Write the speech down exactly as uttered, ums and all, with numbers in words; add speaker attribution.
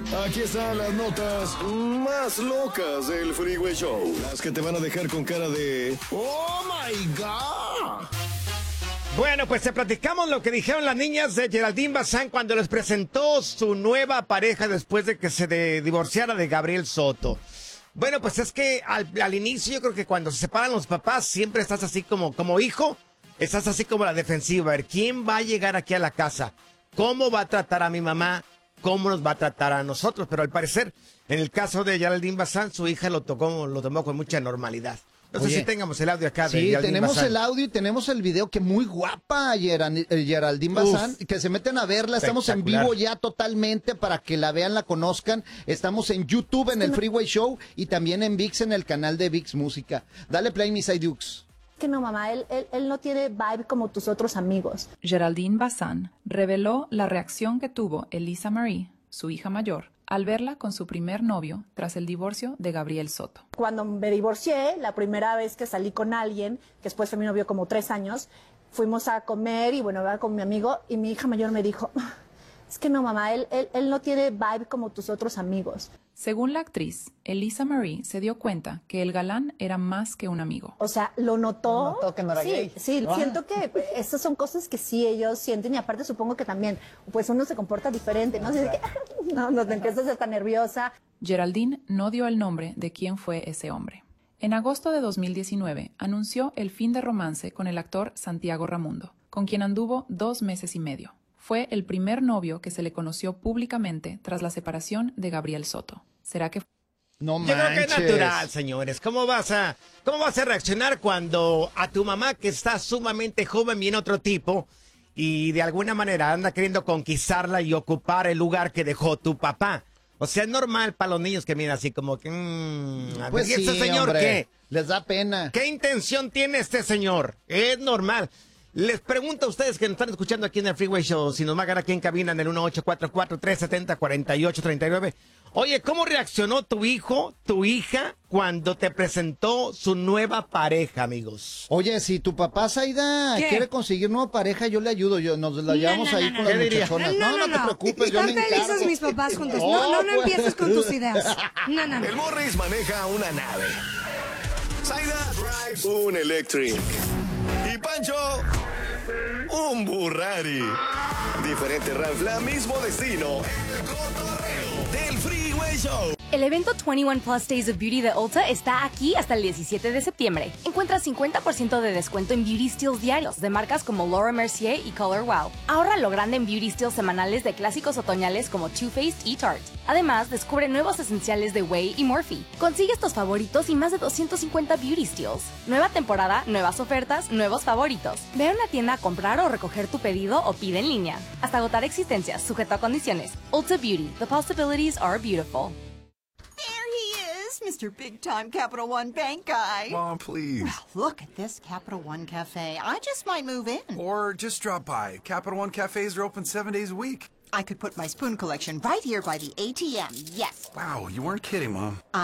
Speaker 1: Aquí están las notas más locas del Freeway Show. Las que te van a dejar con cara de ¡Oh, my God!
Speaker 2: Bueno, pues te platicamos lo que dijeron las niñas de Geraldine Bazán cuando les presentó su nueva pareja después de que se de, divorciara de Gabriel Soto. Bueno, pues es que al, al inicio yo creo que cuando se separan los papás siempre estás así como, como hijo, estás así como a la defensiva. A ver, ¿quién va a llegar aquí a la casa? ¿Cómo va a tratar a mi mamá? ¿Cómo nos va a tratar a nosotros? Pero al parecer, en el caso de Geraldine Bazán, su hija lo tocó, lo tomó con mucha normalidad. No sé
Speaker 3: Oye,
Speaker 2: si tengamos el audio acá de
Speaker 3: sí,
Speaker 2: Geraldine
Speaker 3: tenemos
Speaker 2: Bazán.
Speaker 3: el audio y tenemos el video, que muy guapa Geran- eh, Geraldine Bazán, que se meten a verla. Estamos en vivo ya totalmente para que la vean, la conozcan. Estamos en YouTube en el Freeway Show y también en ViX, en el canal de ViX Música. Dale play, Miss Dukes.
Speaker 4: Que no, mamá, él, él, él no tiene vibe como tus otros amigos.
Speaker 5: Geraldine Bazán reveló la reacción que tuvo Elisa Marie, su hija mayor, al verla con su primer novio tras el divorcio de Gabriel Soto.
Speaker 4: Cuando me divorcié, la primera vez que salí con alguien, que después fue mi novio como tres años, fuimos a comer y bueno, iba con mi amigo y mi hija mayor me dijo, es que no, mamá, él, él, él no tiene vibe como tus otros amigos.
Speaker 5: Según la actriz, Elisa Marie se dio cuenta que el galán era más que un amigo.
Speaker 4: O sea, lo notó.
Speaker 3: Notó que no era
Speaker 4: sí,
Speaker 3: gay.
Speaker 4: sí,
Speaker 3: Ah.
Speaker 4: siento que esas son cosas que sí ellos sienten y aparte supongo que también, pues uno se comporta diferente, ¿no? Así de que, no, no te empiezas a estar nerviosa.
Speaker 5: Geraldine no dio el nombre de quién fue ese hombre. En agosto de dos mil diecinueve anunció el fin de romance con el actor Santiago Ramundo, con quien anduvo dos meses y medio. Fue el primer novio que se le conoció públicamente tras la separación de Gabriel Soto. ¿Será que
Speaker 3: No
Speaker 2: Yo creo que es
Speaker 3: manches.
Speaker 2: natural, señores. ¿Cómo vas a, cómo vas a reaccionar cuando a tu mamá, que está sumamente joven, viene otro tipo y de alguna manera anda queriendo conquistarla y ocupar el lugar que dejó tu papá? O sea, es normal para los niños que miran así como que... Mmm, a
Speaker 3: Pues
Speaker 2: ver, ¿y este
Speaker 3: sí,
Speaker 2: señor
Speaker 3: hombre,
Speaker 2: qué?
Speaker 3: les da pena.
Speaker 2: ¿Qué intención tiene este señor? Es normal. Les pregunto a ustedes que nos están escuchando aquí en el Freeway Show, si nos marcan aquí en cabina en el uno ocho cuatro cuatro, tres siete cero, cuatro ocho tres nueve. Oye, ¿cómo reaccionó tu hijo, tu hija, cuando te presentó su nueva pareja, amigos?
Speaker 3: Oye, si tu papá Zaida
Speaker 6: ¿Qué?
Speaker 3: quiere conseguir nueva pareja, yo le ayudo, yo nos la
Speaker 6: No,
Speaker 3: llevamos
Speaker 6: no,
Speaker 3: ahí
Speaker 6: no,
Speaker 3: con
Speaker 6: no,
Speaker 3: las
Speaker 2: no. ¿Qué diría?
Speaker 3: muchachonas. No, no, te preocupes, yo me
Speaker 6: Están felices
Speaker 3: encargo.
Speaker 6: mis papás juntos.
Speaker 3: No,
Speaker 6: No, no, no
Speaker 3: pues.
Speaker 6: empieces con tus ideas. No, no, no.
Speaker 1: El Morris maneja una nave. Zaida drives un Electric. Y Pancho, un Burrari. Diferente ranfla, mismo destino. El cotorreo del Freeway Show.
Speaker 7: El evento veintiuno Plus Days of Beauty de Ulta está aquí hasta el diecisiete de septiembre. Encuentra cincuenta por ciento de descuento en Beauty Steals diarios de marcas como Laura Mercier y Color Wow. Ahorra lo grande en Beauty Steals semanales de clásicos otoñales como Too Faced y Tarte. Además, descubre nuevos esenciales de Way y Morphe. Consigue estos favoritos y más de doscientos cincuenta Beauty Steals. Nueva temporada, nuevas ofertas, nuevos favoritos. Ve a una tienda a comprar o recoger tu pedido o pide en línea. Hasta agotar existencias, sujeto a condiciones. Ulta Beauty. The possibilities are beautiful.
Speaker 8: There he is, Mister Big Time Capital One Bank guy.
Speaker 9: Mom, please.
Speaker 8: Well, look at this Capital One Cafe. I just might move in.
Speaker 9: Or just drop by. Capital One cafes are open seven days a week.
Speaker 8: I could put my spoon collection right here by the A T M. Yes.
Speaker 9: Wow, you weren't kidding, Mom.